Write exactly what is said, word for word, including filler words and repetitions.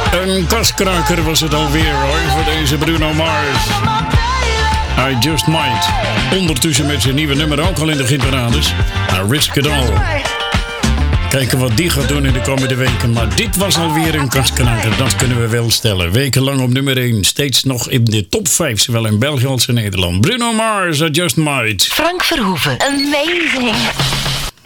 Een kaskraker was het alweer hoor, voor deze Bruno Mars. I Just Might. Ondertussen met zijn nieuwe nummer ook al in de hitparades. I Risk It All. Kijken wat die gaat doen in de komende weken. Maar dit was alweer een kaskraker, dat kunnen we wel stellen. Wekenlang op nummer één. Steeds nog in de top vijf, zowel in België als in Nederland. Bruno Mars, I Just Might. Frank Verhoeven, amazing.